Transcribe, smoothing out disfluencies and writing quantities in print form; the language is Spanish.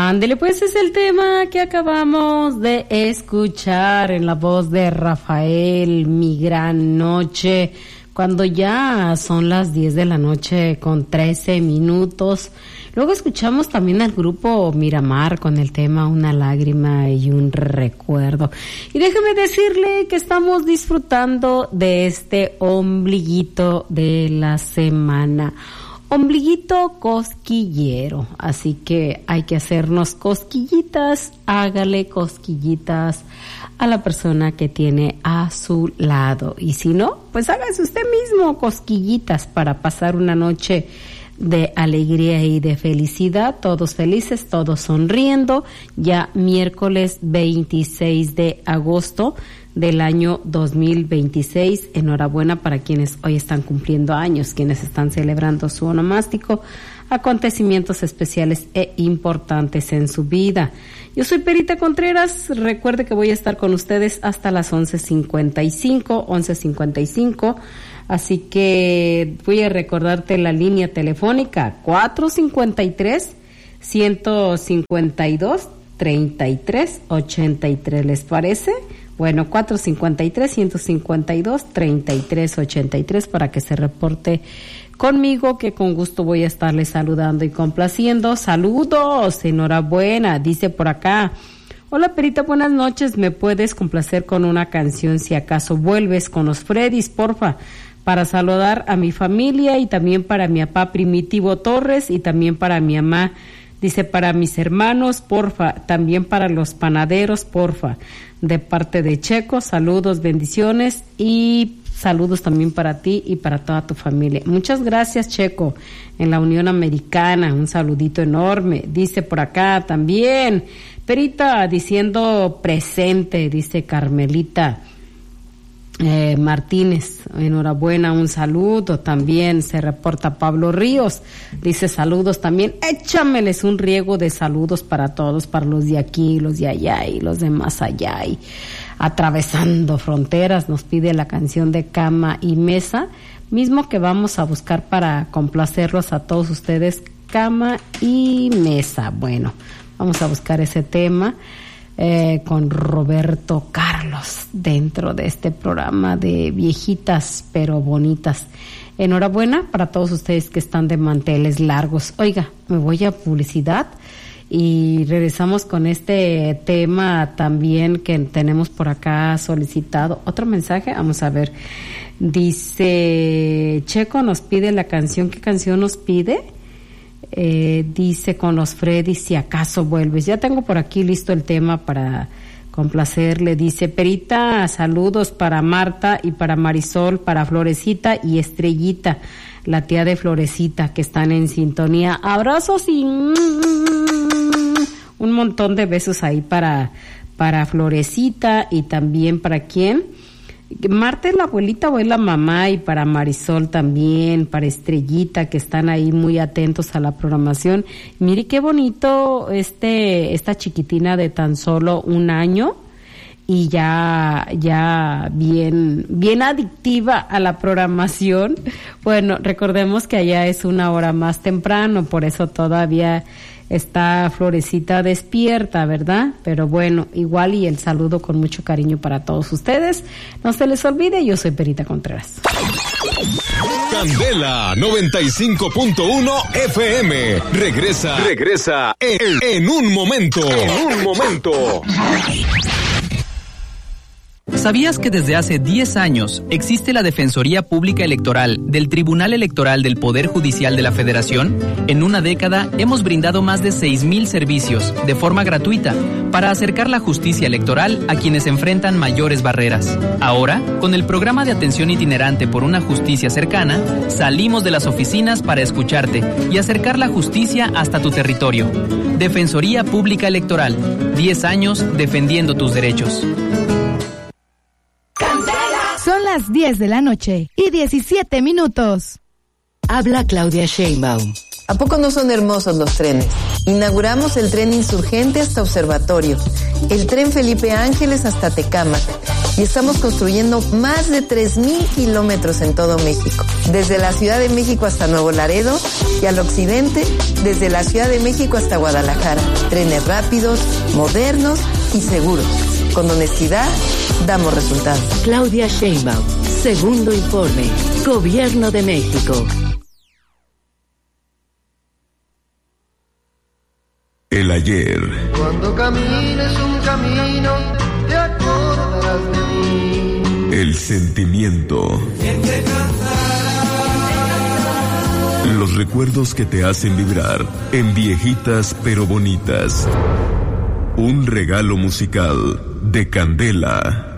Ándele, pues es el tema que acabamos de escuchar en la voz de Rafael, Mi Gran Noche, cuando ya son las 10 de la noche con 13 minutos. Luego escuchamos también al grupo Miramar con el tema Una lágrima y un recuerdo. Y déjeme decirle que estamos disfrutando de este ombliguito de la semana. Ombliguito cosquillero, así que hay que hacernos cosquillitas, hágale cosquillitas a la persona que tiene a su lado, y si no, pues hágase usted mismo cosquillitas para pasar una noche de alegría y de felicidad, todos felices, todos sonriendo, ya miércoles 26 de agosto del año 2026. Enhorabuena para quienes hoy están cumpliendo años, quienes están celebrando su onomástico, acontecimientos especiales e importantes en su vida. Yo soy Perita Contreras, recuerde que voy a estar con ustedes hasta las 11:55, así que voy a recordarte la línea telefónica 453-152-3383, ¿les parece? Bueno, 453-152-3383 para que se reporte conmigo, que con gusto voy a estarle saludando y complaciendo. Saludos, enhorabuena, dice por acá. Hola Perita, buenas noches, ¿me puedes complacer con una canción Si acaso vuelves con los Freddys, porfa? Para saludar a mi familia y también para mi papá Primitivo Torres y también para mi mamá. Dice, para mis hermanos, porfa, también para los panaderos, porfa, de parte de Checo, saludos, bendiciones y saludos también para ti y para toda tu familia. Muchas gracias, Checo, en la Unión Americana, un saludito enorme. Dice por acá también, Perita, diciendo presente, dice Carmelita Martínez, enhorabuena, un saludo. También se reporta Pablo Ríos, dice saludos también, échameles un riego de saludos para todos, para los de aquí, los de allá y los de más allá, y atravesando fronteras. Nos pide la canción de Cama y Mesa, mismo que vamos a buscar para complacerlos a todos ustedes, Cama y Mesa. Bueno, vamos a buscar ese tema con Roberto Carlos dentro de este programa de viejitas pero bonitas. Enhorabuena para todos ustedes que están de manteles largos. Oiga, me voy a publicidad y regresamos con este tema también que tenemos por acá solicitado. Otro mensaje, vamos a ver. Dice, Checo nos pide la canción. ¿Qué canción nos pide? Dice, con los Freddys, Si acaso vuelves. Ya tengo por aquí listo el tema para complacerle. Dice, Perita, saludos para Marta y para Marisol, para Florecita y Estrellita, la tía de Florecita, que están en sintonía. Abrazos y un montón de besos ahí para Florecita y también para ¿quién? Marta es la abuelita o es la mamá, y para Marisol también, para Estrellita, que están ahí muy atentos a la programación. Mire qué bonito esta chiquitina de tan solo 1 año y ya bien adictiva a la programación. Bueno, recordemos que allá es 1 hora más temprano, por eso todavía está Florecita despierta, ¿verdad? Pero bueno, igual, y el saludo con mucho cariño para todos ustedes. No se les olvide, yo soy Perita Contreras. Candela 95.1 FM. Regresa en un momento. ¿Sabías que desde hace 10 años existe la Defensoría Pública Electoral del Tribunal Electoral del Poder Judicial de la Federación? En una década hemos brindado más de 6,000 servicios de forma gratuita para acercar la justicia electoral a quienes enfrentan mayores barreras. Ahora, con el programa de atención itinerante por una justicia cercana, salimos de las oficinas para escucharte y acercar la justicia hasta tu territorio. Defensoría Pública Electoral, 10 años defendiendo tus derechos. Son las 10 de la noche y 17 minutos. Habla Claudia Sheinbaum. ¿A poco no son hermosos los trenes? Inauguramos el tren Insurgente hasta Observatorio, el tren Felipe Ángeles hasta Tecámac y estamos construyendo más de 3,000 kilómetros en todo México. Desde la Ciudad de México hasta Nuevo Laredo y al occidente, desde la Ciudad de México hasta Guadalajara. Trenes rápidos, modernos y seguros. Con honestidad, damos resultados. Claudia Sheinbaum, segundo informe. Gobierno de México. El ayer. Cuando camines un camino, te acordarás de mí. El sentimiento. Los recuerdos que te hacen vibrar en Viejitas pero Bonitas. Un regalo musical de Candela.